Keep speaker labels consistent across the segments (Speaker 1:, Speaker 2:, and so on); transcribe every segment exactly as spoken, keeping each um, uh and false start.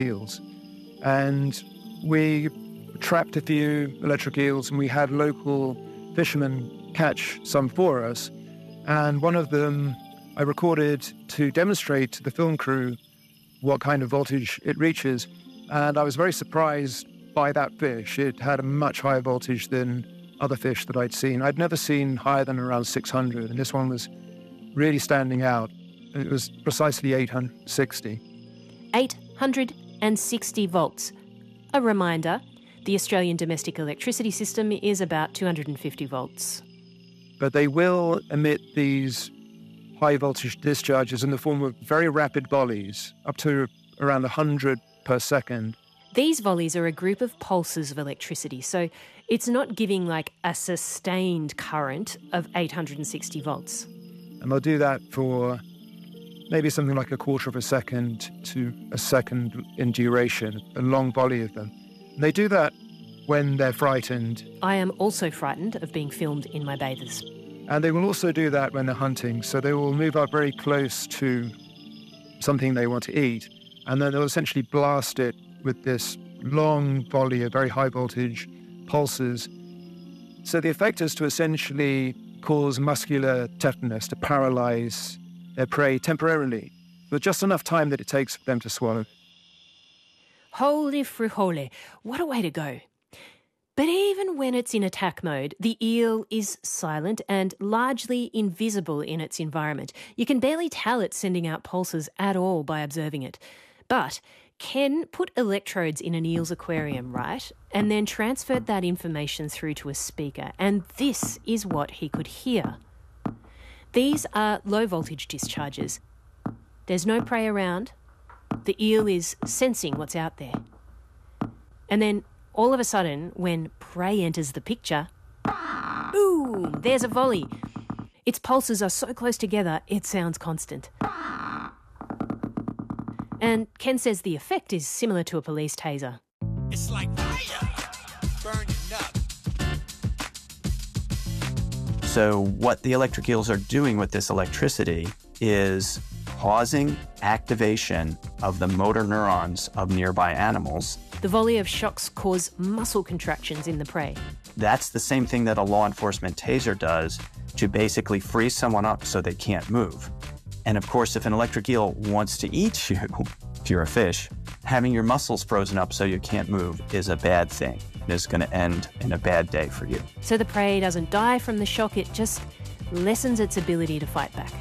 Speaker 1: eels. And we trapped a few electric eels, and we had local fishermen catch some for us. And one of them I recorded to demonstrate to the film crew what kind of voltage it reaches. And I was very surprised by that fish. It had a much higher voltage than other fish that I'd seen. I'd never seen higher than around six hundred, and this one was really standing out. It was precisely eight hundred sixty.
Speaker 2: eight hundred sixty volts. A reminder, the Australian domestic electricity system is about two hundred fifty volts.
Speaker 1: But they will emit these high voltage discharges in the form of very rapid volleys, up to around one hundred per second.
Speaker 2: These volleys are a group of pulses of electricity, so it's not giving like a sustained current of eight hundred sixty volts.
Speaker 1: And they'll do that for maybe something like a quarter of a second to a second in duration, a long volley of them. And they do that when they're frightened.
Speaker 2: I am also frightened of being filmed in my bathers.
Speaker 1: And they will also do that when they're hunting. So they will move up very close to something they want to eat, and then they'll essentially blast it with this long volley of very high voltage pulses. So the effect is to essentially cause muscular tetanus, to paralyze their prey temporarily, for just enough time that it takes for them to swallow.
Speaker 2: Holy frijoles, what a way to go. But even when it's in attack mode, the eel is silent and largely invisible in its environment. You can barely tell it's sending out pulses at all by observing it. But Ken put electrodes in an eel's aquarium, right? And then transferred that information through to a speaker. And this is what he could hear. These are low voltage discharges. There's no prey around. The eel is sensing what's out there. And then all of a sudden, when prey enters the picture, boom, there's a volley. Its pulses are so close together, it sounds constant. And Ken says the effect is similar to a police taser.
Speaker 3: It's like fire, burning up.
Speaker 4: So what the electric eels are doing with this electricity is causing activation of the motor neurons of nearby animals.
Speaker 2: The volley of shocks cause muscle contractions in the prey.
Speaker 4: That's the same thing that a law enforcement taser does to basically freeze someone up so they can't move. And of course, if an electric eel wants to eat you, if you're a fish, having your muscles frozen up so you can't move is a bad thing. It is going to end in a bad day for you.
Speaker 2: So the prey doesn't die from the shock, it just lessens its ability to fight back.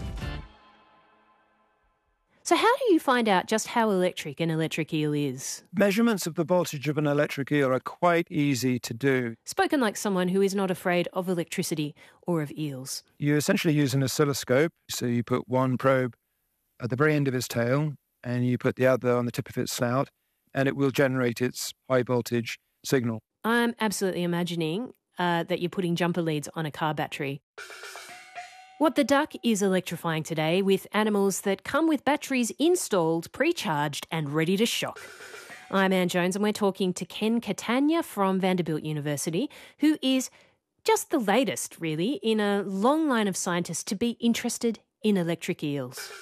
Speaker 2: So how do you find out just how electric an electric eel is?
Speaker 1: Measurements of the voltage of an electric eel are quite easy to do.
Speaker 2: Spoken like someone who is not afraid of electricity or of eels.
Speaker 1: You essentially use an oscilloscope. So you put one probe at the very end of its tail, and you put the other on the tip of its snout, and it will generate its high voltage signal.
Speaker 2: I'm absolutely imagining uh, that you're putting jumper leads on a car battery. What the Duck is electrifying today with animals that come with batteries installed, pre-charged and ready to shock. I'm Anne Jones and we're talking to Ken Catania from Vanderbilt University, who is just the latest, really, in a long line of scientists to be interested in electric eels.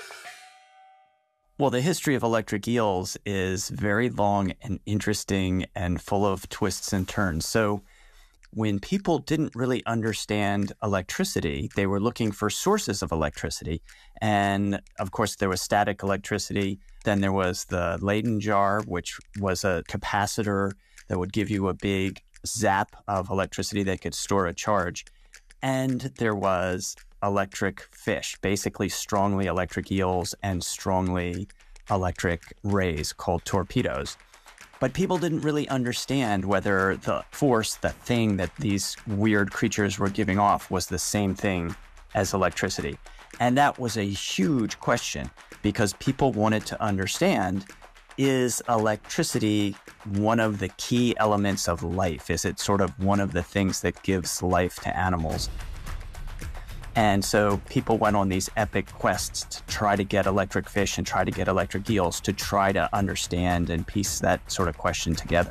Speaker 4: Well, the history of electric eels is very long and interesting and full of twists and turns. So when people didn't really understand electricity, they were looking for sources of electricity. And of course, there was static electricity. Then there was the Leyden jar, which was a capacitor that would give you a big zap of electricity that could store a charge. And there was electric fish, basically strongly electric eels and strongly electric rays called torpedoes. But people didn't really understand whether the force, the thing that these weird creatures were giving off was the same thing as electricity. And that was a huge question because people wanted to understand, is electricity one of the key elements of life? Is it sort of one of the things that gives life to animals? And so people went on these epic quests to try to get electric fish and try to get electric eels to try to understand and piece that sort of question together.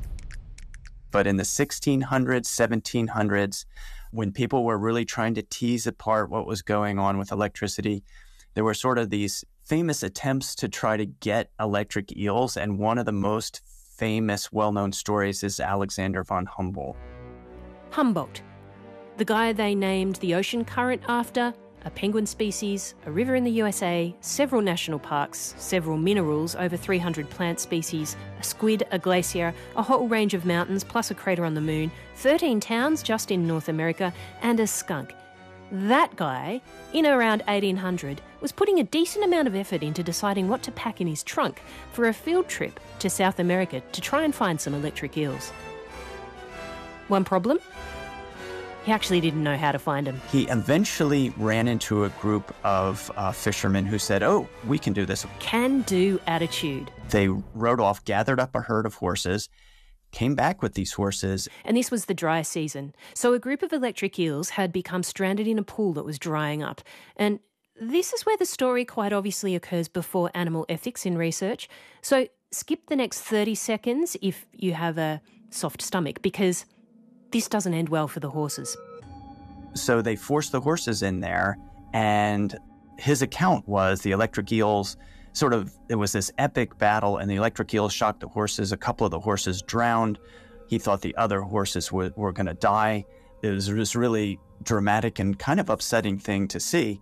Speaker 4: But in the sixteen hundreds, seventeen hundreds, when people were really trying to tease apart what was going on with electricity, there were sort of these famous attempts to try to get electric eels, and one of the most famous, well-known stories is Alexander von Humboldt.
Speaker 2: Humboldt, the guy they named the ocean current after, a penguin species, a river in the U S A, several national parks, several minerals, over three hundred plant species, a squid, a glacier, a whole range of mountains, plus a crater on the moon, thirteen towns just in North America, and a skunk. That guy, in around eighteen hundred, was putting a decent amount of effort into deciding what to pack in his trunk for a field trip to South America to try and find some electric eels. One problem? He actually didn't know how to find them.
Speaker 4: He eventually ran into a group of uh, fishermen who said, oh, we can do this.
Speaker 2: Can-do attitude.
Speaker 4: They rode off, gathered up a herd of horses, came back with these horses.
Speaker 2: And this was the dry season. So a group of electric eels had become stranded in a pool that was drying up. And this is where the story quite obviously occurs before animal ethics in research. So skip the next thirty seconds if you have a soft stomach, because this doesn't end well for the horses.
Speaker 4: So they forced the horses in there, and his account was the electric eels sort of, it was this epic battle, and the electric eels shocked the horses. A couple of the horses drowned. He thought the other horses were, were going to die. It was this really dramatic and kind of upsetting thing to see.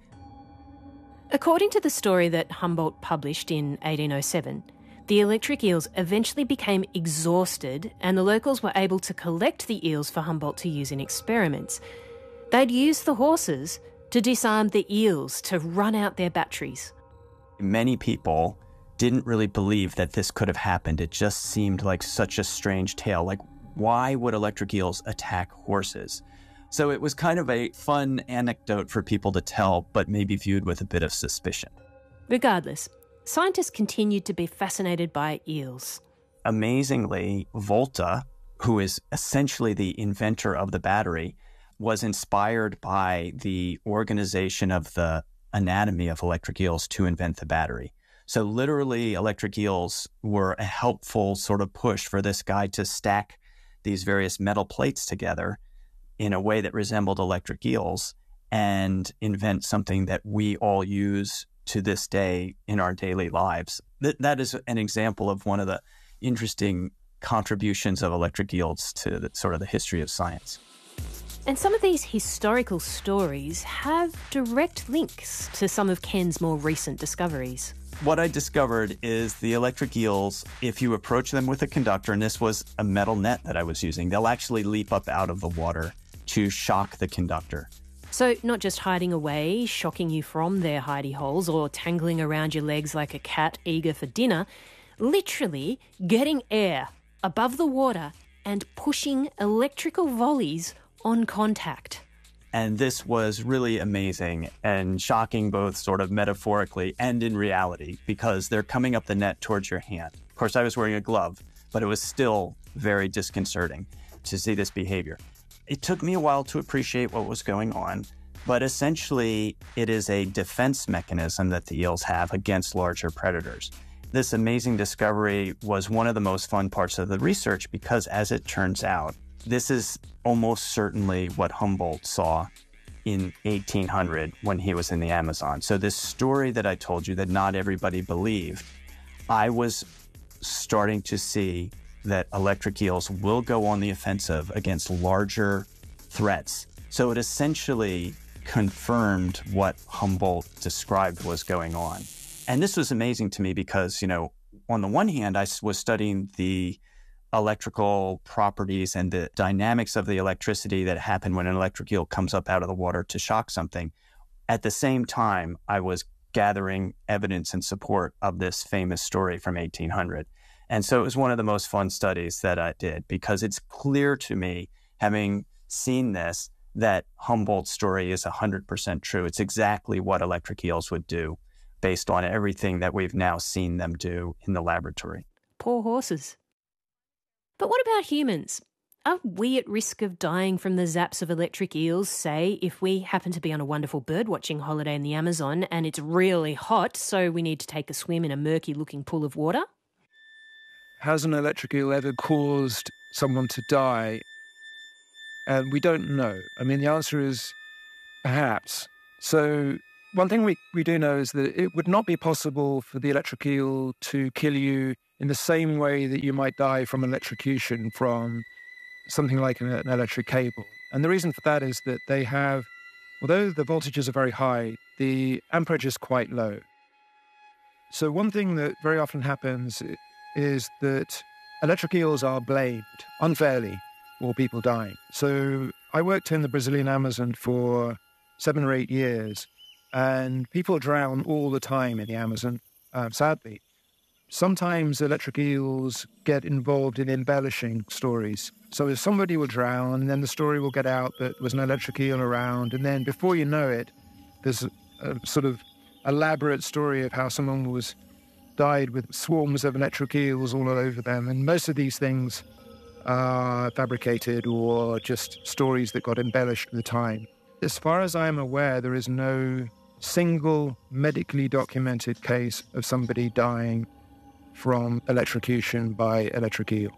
Speaker 2: According to the story that Humboldt published in eighteen oh seven, the electric eels eventually became exhausted, and the locals were able to collect the eels for Humboldt to use in experiments. They'd use the horses to disarm the eels to run out their batteries.
Speaker 4: Many people didn't really believe that this could have happened. It just seemed like such a strange tale. Like, why would electric eels attack horses? So it was kind of a fun anecdote for people to tell, but maybe viewed with a bit of suspicion.
Speaker 2: Regardless, scientists continued to be fascinated by eels.
Speaker 4: Amazingly, Volta, who is essentially the inventor of the battery, was inspired by the organization of the anatomy of electric eels to invent the battery. So literally, electric eels were a helpful sort of push for this guy to stack these various metal plates together in a way that resembled electric eels and invent something that we all use to this day in our daily lives. Th- that is an example of one of the interesting contributions of electric eels to the, sort of the history of science.
Speaker 2: And some of these historical stories have direct links to some of Ken's more recent discoveries.
Speaker 4: What I discovered is the electric eels, if you approach them with a conductor, and this was a metal net that I was using, they'll actually leap up out of the water to shock the conductor.
Speaker 2: So not just hiding away, shocking you from their hidey holes, or tangling around your legs like a cat eager for dinner, literally getting air above the water and pushing electrical volleys on contact.
Speaker 4: And this was really amazing and shocking, both sort of metaphorically and in reality, because they're coming up the net towards your hand. Of course, I was wearing a glove, but it was still very disconcerting to see this behavior. It took me a while to appreciate what was going on, but essentially it is a defense mechanism that the eels have against larger predators. This amazing discovery was one of the most fun parts of the research because, as it turns out, this is almost certainly what Humboldt saw in eighteen hundred when he was in the Amazon. So this story that I told you that not everybody believed, I was starting to see that electric eels will go on the offensive against larger threats. So it essentially confirmed what Humboldt described was going on. And this was amazing to me because, you know, on the one hand, I was studying the electrical properties and the dynamics of the electricity that happen when an electric eel comes up out of the water to shock something. At the same time, I was gathering evidence in support of this famous story from eighteen hundred. And so it was one of the most fun studies that I did because it's clear to me, having seen this, that Humboldt's story is one hundred percent true. It's exactly what electric eels would do based on everything that we've now seen them do in the laboratory.
Speaker 2: Poor horses. But what about humans? Are we at risk of dying from the zaps of electric eels, say, if we happen to be on a wonderful birdwatching holiday in the Amazon and it's really hot, so we need to take a swim in a murky-looking pool of water?
Speaker 1: Has an electric eel ever caused someone to die? And we don't know. I mean, the answer is perhaps. So one thing we, we do know is that it would not be possible for the electric eel to kill you in the same way that you might die from electrocution from something like an, an electric cable. And the reason for that is that they have, although the voltages are very high, the amperage is quite low. So one thing that very often happens is that electric eels are blamed unfairly for people dying. So I worked in the Brazilian Amazon for seven or eight years, and people drown all the time in the Amazon, uh, sadly. Sometimes electric eels get involved in embellishing stories. So if somebody will drown, then the story will get out that there was an electric eel around, and then before you know it, there's a, a sort of elaborate story of how someone was died with swarms of electric eels all over them. And most of these things are fabricated or just stories that got embellished with the time. As far as I am aware, there is no single medically documented case of somebody dying from electrocution by electric eel.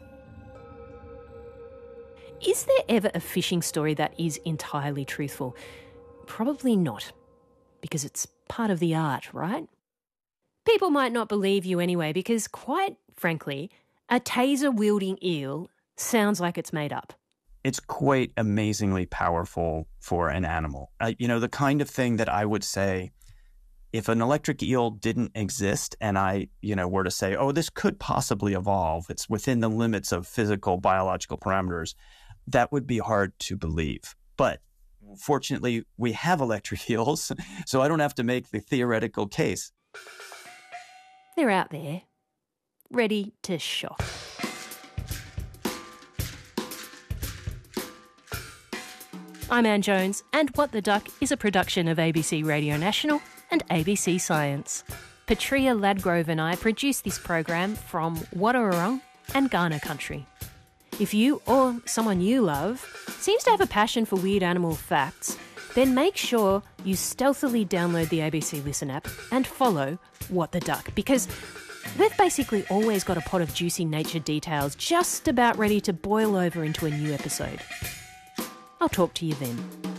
Speaker 2: Is there ever a fishing story that is entirely truthful? Probably not, because it's part of the art, right? People might not believe you anyway, because quite frankly, a taser-wielding eel sounds like it's made up.
Speaker 4: It's quite amazingly powerful for an animal. Uh, you know, the kind of thing that I would say, if an electric eel didn't exist and I, you know, were to say, oh, this could possibly evolve, it's within the limits of physical, biological parameters, that would be hard to believe. But fortunately, we have electric eels, so I don't have to make the theoretical case.
Speaker 2: They're out there, ready to shock. I'm Anne Jones, and What the Duck is a production of A B C Radio National and A B C Science. Patria Ladgrove and I produce this program from Wadawurrung and Kaurna country. If you or someone you love seems to have a passion for weird animal facts, then make sure you stealthily download the A B C Listen app and follow What the Duck, because we've basically always got a pot of juicy nature details just about ready to boil over into a new episode. I'll talk to you then.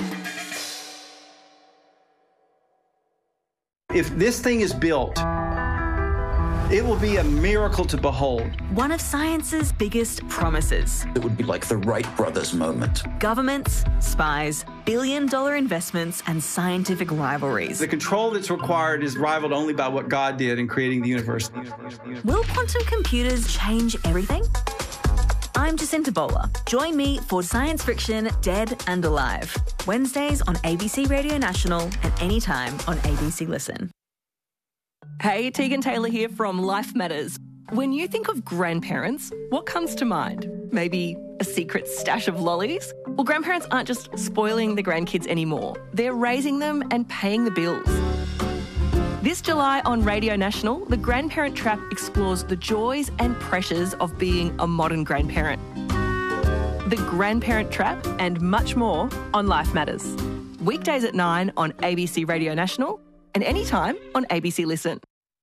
Speaker 5: If this thing is built, it will be a miracle to behold.
Speaker 6: One of science's biggest promises.
Speaker 7: It would be like the Wright brothers moment.
Speaker 6: Governments, spies, billion-dollar investments and scientific rivalries.
Speaker 5: The control that's required is rivaled only by what God did in creating the universe.
Speaker 6: Will quantum computers change everything? I'm Jacinta Bowler. Join me for Science Friction Dead and Alive. Wednesdays on A B C Radio National and anytime on A B C Listen.
Speaker 8: Hey, Tegan Taylor here from Life Matters. When you think of grandparents, what comes to mind? Maybe a secret stash of lollies? Well, grandparents aren't just spoiling the grandkids anymore. They're raising them and paying the bills. This July on Radio National, The Grandparent Trap explores the joys and pressures of being a modern grandparent. The Grandparent Trap and much more on Life Matters. Weekdays at nine on A B C Radio National and anytime on A B C Listen.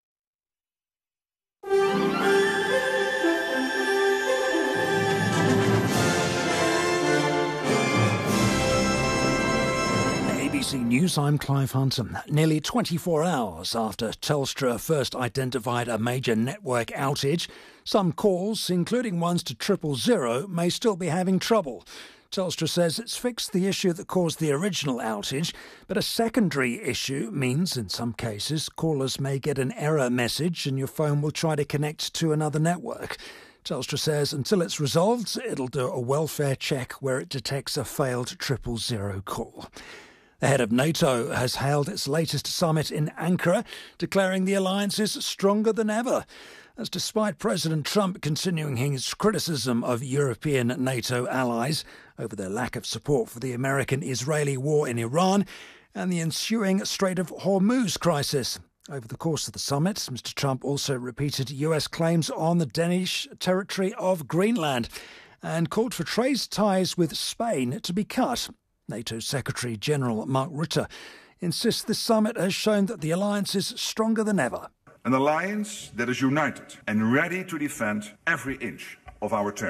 Speaker 9: A B C News, I'm Clive Hunton. Nearly twenty-four hours after Telstra first identified a major network outage, some calls, including ones to triple zero, may still be having trouble. Telstra says it's fixed the issue that caused the original outage, but a secondary issue means, in some cases, callers may get an error message and your phone will try to connect to another network. Telstra says until it's resolved, it'll do a welfare check where it detects a failed triple zero call. The head of NATO has held its latest summit in Ankara, declaring the alliance is stronger than ever. As despite President Trump continuing his criticism of European NATO allies over their lack of support for the American-Israeli war in Iran and the ensuing Strait of Hormuz crisis. Over the course of the summit, Mister Trump also repeated U S claims on the Danish territory of Greenland and called for trade ties with Spain to be cut. NATO Secretary-General Mark Rutte insists this summit has shown that the alliance is stronger than ever.
Speaker 10: An alliance that is united and ready to defend every inch of our territory.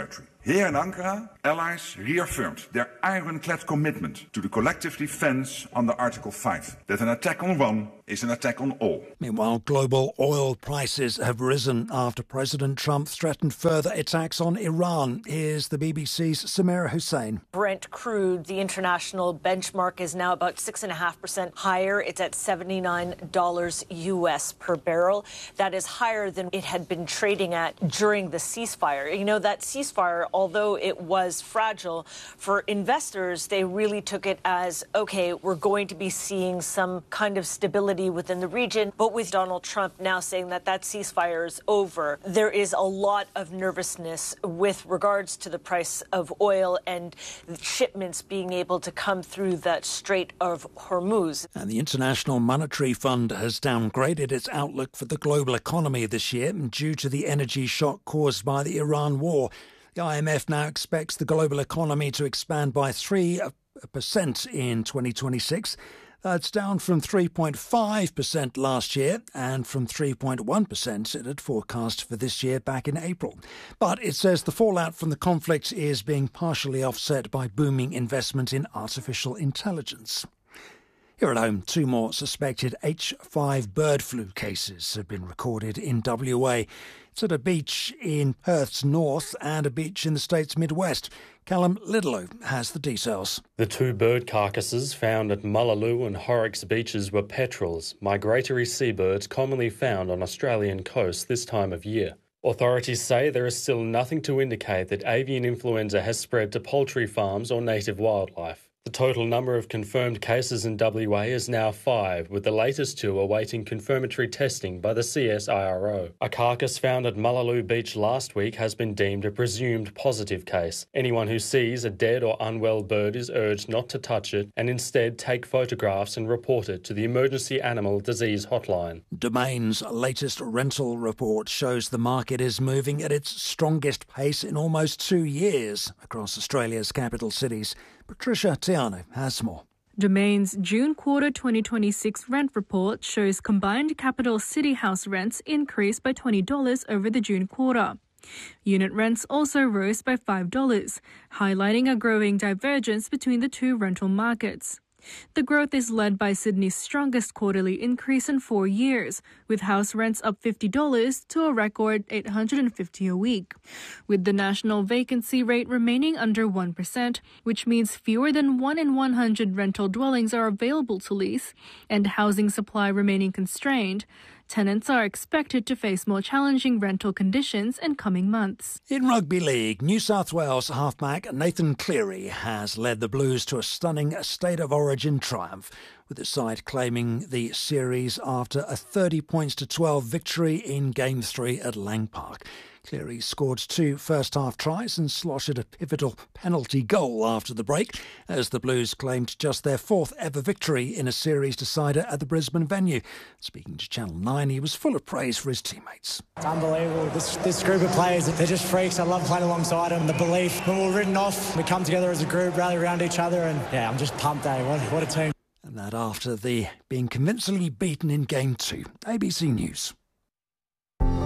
Speaker 10: Here in Ankara, allies reaffirmed their ironclad commitment to the collective defense under Article five, that an attack on one is an attack on all.
Speaker 9: Meanwhile, global oil prices have risen after President Trump threatened further attacks on Iran. Here's the B B C's Samira Hussein.
Speaker 11: Brent crude, the international benchmark, is now about six point five percent higher. It's at seventy-nine dollars U S per barrel. That is higher than it had been trading at during the ceasefire. You know, that ceasefire, although it was fragile, for investors, they really took it as, okay, we're going to be seeing some kind of stability within the region. But with Donald Trump now saying that that ceasefire is over, there is a lot of nervousness with regards to the price of oil and shipments being able to come through that Strait of Hormuz.
Speaker 9: And the International Monetary Fund has downgraded its outlook for the global economy this year due to the energy shock caused by the Iran war. The I M F now expects the global economy to expand by three percent in twenty twenty-six. That's down from three point five percent last year and from three point one percent it had forecast for this year back in April. But it says the fallout from the conflict is being partially offset by booming investment in artificial intelligence. Here at home, two more suspected H five bird flu cases have been recorded in W A. It's at a beach in Perth's north and a beach in the state's Midwest. Callum Lidlow has the details.
Speaker 12: The two bird carcasses found at Mullaloo and Horrocks beaches were petrels, migratory seabirds commonly found on Australian coasts this time of year. Authorities say there is still nothing to indicate that avian influenza has spread to poultry farms or native wildlife. The total number of confirmed cases in W A is now five, with the latest two awaiting confirmatory testing by the C S I R O. A carcass found at Mullaloo Beach last week has been deemed a presumed positive case. Anyone who sees a dead or unwell bird is urged not to touch it and instead take photographs and report it to the Emergency Animal Disease Hotline.
Speaker 9: Domain's latest rental report shows the market is moving at its strongest pace in almost two years across Australia's capital cities. Patricia Tiano has more.
Speaker 13: Domain's June quarter twenty twenty-six rent report shows combined capital city house rents increased by twenty dollars over the June quarter. Unit rents also rose by five dollars, highlighting a growing divergence between the two rental markets. The growth is led by Sydney's strongest quarterly increase in four years, with house rents up fifty dollars to a record eight hundred fifty dollars a week. With the national vacancy rate remaining under one percent, which means fewer than one in one hundred rental dwellings are available to lease, and housing supply remaining constrained, tenants are expected to face more challenging rental conditions in coming months.
Speaker 9: In rugby league, New South Wales halfback Nathan Cleary has led the Blues to a stunning State of Origin triumph, with the side claiming the series after a thirty points to twelve victory in Game three at Lang Park. Cleary scored two first-half tries and slotted a pivotal penalty goal after the break, as the Blues claimed just their fourth ever victory in a series decider at the Brisbane venue. Speaking to Channel nine, he was full of praise for his teammates.
Speaker 14: It's unbelievable. This, this group of players, they're just freaks. I love playing alongside them. The belief, when we're written off, we come together as a group, rally around each other, and yeah, I'm just pumped, eh? What, what a team.
Speaker 9: And that after the being convincingly beaten in Game two. A B C News.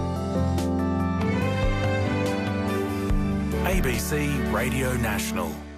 Speaker 15: A B C Radio National.